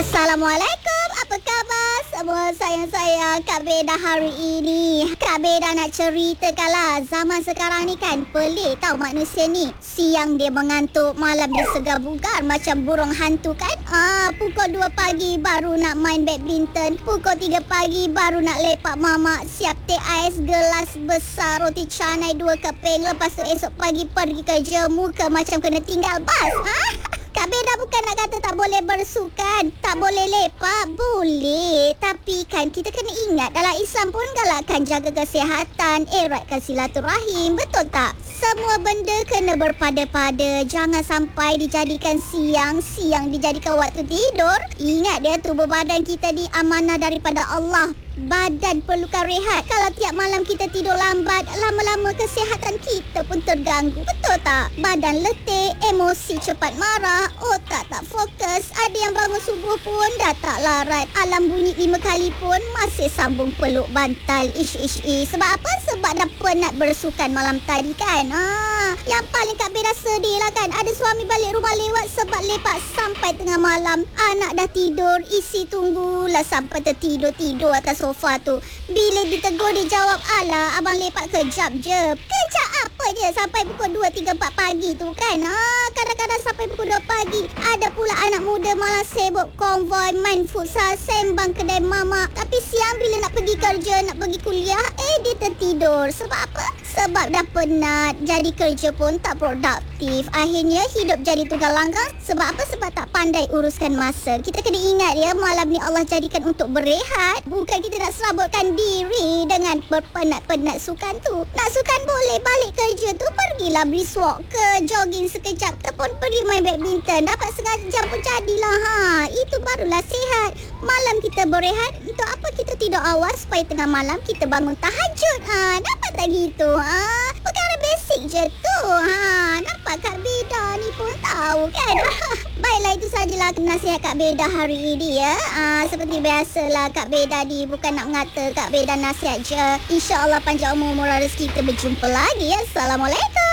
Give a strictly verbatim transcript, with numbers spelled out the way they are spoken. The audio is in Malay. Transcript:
Assalamualaikum, apa khabar semua sayang-sayang Kak Beda hari ini? Kak Beda nak ceritakanlah, zaman sekarang ni kan pelik tau manusia ni. Siang dia mengantuk, malam dia segar bugar macam burung hantu kan. Ah, pukul dua pagi baru nak main badminton, pukul tiga pagi baru nak lepak mamak, siap teh ais gelas besar, roti canai dua keping. Lepas tu esok pagi pergi kerja, muka macam kena tinggal bas. Ha? Kak Beda bukan nak kata tak boleh bersukan, tak boleh lepak, boleh. Tapi kan kita kena ingat dalam Islam pun galakkan jaga kesihatan, eratkan silaturahim, betul tak? Semua benda kena berpada-pada. Jangan sampai dijadikan siang, siang dijadikan waktu tidur. Ingat dia, tubuh badan kita ni amanah daripada Allah. Badan perlukan rehat. Kalau tiap malam kita tidur lambat, lama-lama kesihatan kita pun terganggu, betul tak? Badan letih, emosi cepat marah, otak tak fokus. Ada yang bangun subuh pun dah tak larat. Alam bunyi lima kali pun masih sambung peluk bantal. Ish ish ish. Sebab apa? Sebab dah penat bersukan malam tadi kan. Ah, yang paling Kak Beda sedih lah kan, ada suami balik rumah lewat sebab lepak sampai tengah malam. Anak dah tidur, isi tunggulah sampai tertidur-tidur atas sofa tu. Bila ditegur dia jawab, alah abang lepak kejap je. Kejap apa je sampai pukul dua, tiga, empat pagi tu kan. Ah, kadang-kadang sampai pukul dua pagi. Ada pula anak muda malah sibuk konvoi, main futsal, sembang kedai mamak. Tapi siang bila nak pergi kerja, nak pergi kuliah, eh dia tertidur. Sebab apa? Sebab dah penat. Jadi kerja pun tak produktif. Akhirnya hidup jadi tunggal langgang. Sebab apa? Sebab tak pandai uruskan masa. Kita kena ingat ya, malam ni Allah jadikan untuk berehat. Bukan kita nak serabutkan diri dengan berpenat-penat sukan tu. Nak sukan boleh, balik kerja tu pergilah brisk walk ke, jogging sekejap, ataupun pergi main badminton. Dapat setengah jam pun jadilah. Ha, itu barulah sihat. Malam kita berehat, untuk apa kita tidur awal supaya tengah malam kita bangun tahajud. Ha, dapat tak gitu? Ha, perkara basic je tu. Ha, nampak Kak Beda ni pun tahu kan. Baiklah, itu sajalah nasihat Kak Beda hari ini ya. Ha, seperti biasalah Kak Beda ni bukan nak mengata, Kak Beda nasihat je. InsyaAllah panjang umur, murah rezeki, kita berjumpa lagi ya. Assalamualaikum.